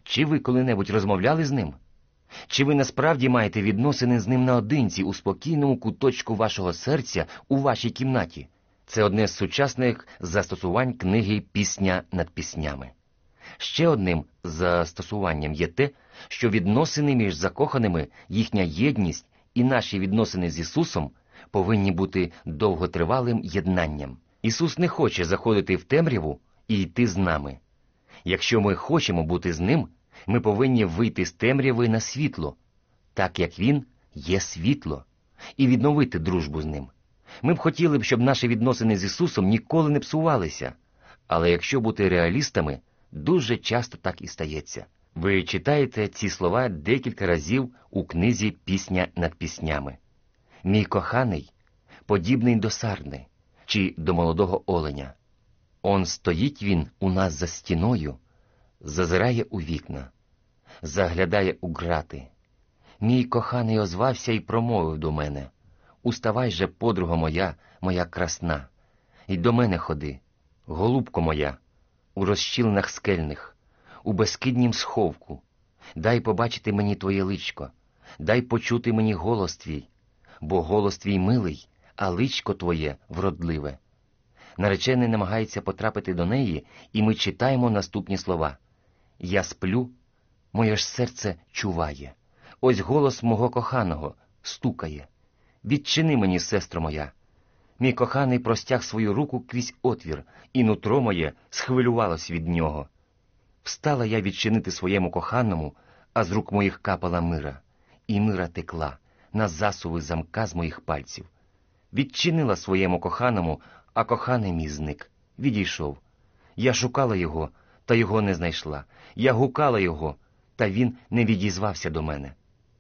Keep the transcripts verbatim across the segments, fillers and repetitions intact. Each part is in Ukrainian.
Чи ви коли-небудь розмовляли з ним? Чи ви насправді маєте відносини з ним наодинці у спокійному куточку вашого серця у вашій кімнаті? Це одне з сучасних застосувань книги «Пісня над піснями». Ще одним застосуванням є те, що відносини між закоханими, їхня єдність і наші відносини з Ісусом повинні бути довготривалим єднанням. Ісус не хоче заходити в темряву і йти з нами. Якщо ми хочемо бути з Ним, ми повинні вийти з темряви на світло, так як Він є світло, і відновити дружбу з Ним. Ми б хотіли, щоб наші відносини з Ісусом ніколи не псувалися, але якщо бути реалістами, дуже часто так і стається. Ви читаєте ці слова декілька разів у книзі «Пісня над піснями». «Мій коханий, подібний до сарни» чи до молодого оленя. Он стоїть він у нас за стіною, зазирає у вікна, заглядає у грати. Мій коханий озвався і промовив до мене: «Уставай же, подруга моя, моя красна, і до мене ходи, голубко моя, у розщілинах скельних, у безкиднім сховку. Дай побачити мені твоє личко, дай почути мені голос твій, бо голос твій милий, а личко твоє вродливе». Наречений намагається потрапити до неї, і ми читаємо наступні слова. «Я сплю, моє ж серце чуває. Ось голос мого коханого стукає. Відчини мені, сестро моя». Мій коханий простяг свою руку крізь отвір, і нутро моє схвилювалось від нього. Встала я відчинити своєму коханому, а з рук моїх капала мира, і мира текла на засуви замка з моїх пальців. Відчинила своєму коханому, а коханий мій зник, відійшов. Я шукала його, та його не знайшла. Я гукала його, та він не відізвався до мене.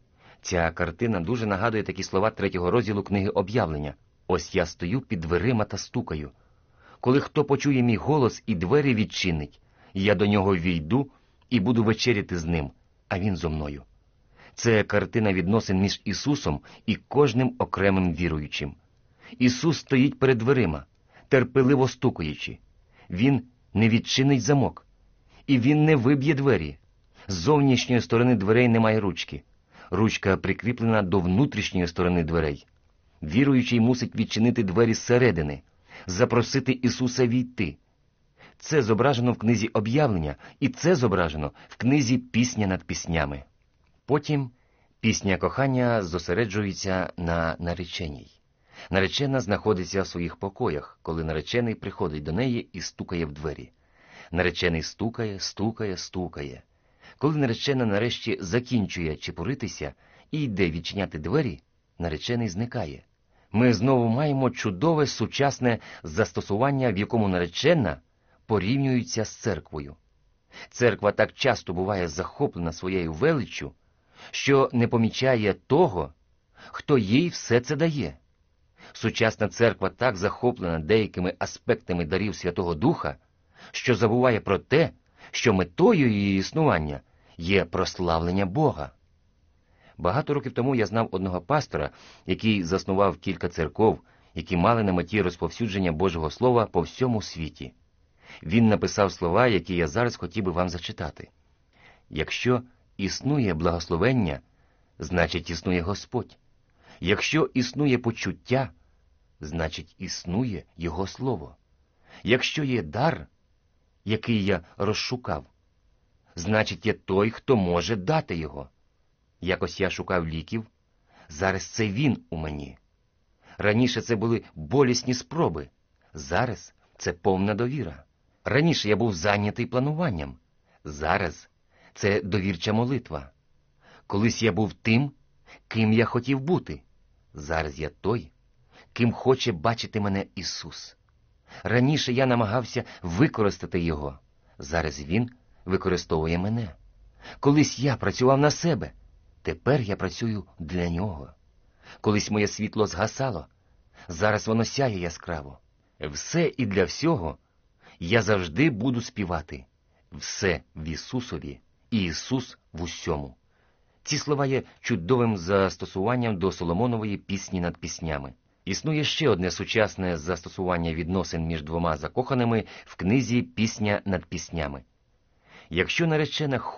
Ця картина дуже нагадує такі слова третього розділу книги «Об'явлення». «Ось я стою під дверима та стукаю. Коли хто почує мій голос і двері відчинить, я до нього війду і буду вечеряти з ним, а він зо мною». Це картина відносин між Ісусом і кожним окремим віруючим. Ісус стоїть перед дверима, терпеливо стукаючи. Він не відчинить замок. І Він не виб'є двері. З зовнішньої сторони дверей немає ручки. Ручка прикріплена до внутрішньої сторони дверей. Віруючий мусить відчинити двері зсередини, запросити Ісуса війти. Це зображено в книзі «Об'явлення», і це зображено в книзі «Пісня над піснями». Потім пісня кохання зосереджується на нареченій. Наречена знаходиться в своїх покоях, коли наречений приходить до неї і стукає в двері. Наречений стукає, стукає, стукає. Коли наречена нарешті закінчує чепуритися і йде відчиняти двері, наречений зникає. Ми знову маємо чудове сучасне застосування, в якому наречена порівнюється з церквою. Церква так часто буває захоплена своєю величчю, що не помічає того, хто їй все це дає. Сучасна церква так захоплена деякими аспектами дарів Святого Духа, що забуває про те, що метою її існування є прославлення Бога. Багато років тому я знав одного пастора, який заснував кілька церков, які мали на меті розповсюдження Божого Слова по всьому світі. Він написав слова, які я зараз хотів би вам зачитати. «Якщо існує благословення, значить існує Господь. Якщо існує почуття, значить існує Його Слово. Якщо є дар, який я розшукав, значить є той, хто може дати його. Якось я шукав ліків, зараз це він у мені. Раніше це були болісні спроби, зараз це повна довіра. Раніше я був зайнятий плануванням, зараз це довірча молитва. Колись я був тим, ким я хотів бути, зараз я той, ким хоче бачити мене Ісус. Раніше я намагався використати Його, зараз Він використовує мене. Колись я працював на себе, тепер я працюю для Нього. Колись моє світло згасало, зараз воно сяє яскраво. Все і для всього я завжди буду співати. Все в Ісусові і Ісус в усьому. Ці слова є чудовим застосуванням до Соломонової пісні над піснями. Існує ще одне сучасне застосування відносин між двома закоханими в книзі «Пісня над піснями». Якщо наречена